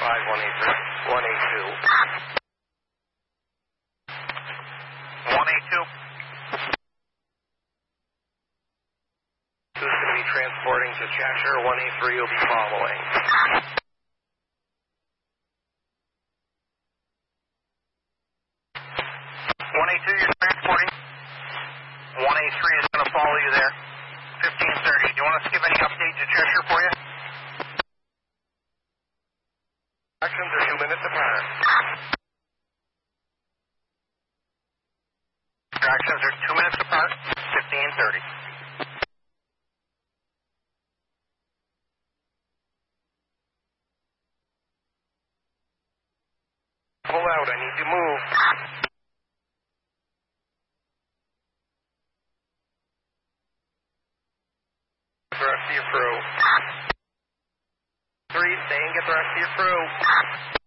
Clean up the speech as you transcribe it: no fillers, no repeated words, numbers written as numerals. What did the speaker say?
182. 182. Who's going to be transporting to Cheshire? 183 will be following. 182, you're transporting. 183 is going to follow you there. 1530. Do you want us to give any update to Cheshire for you? Actions are 2 minutes apart. Tractions are 2 minutes apart. 1530. Pull out. I need to move. Get the rest of your crew. 3, stay and get the rest of your crew.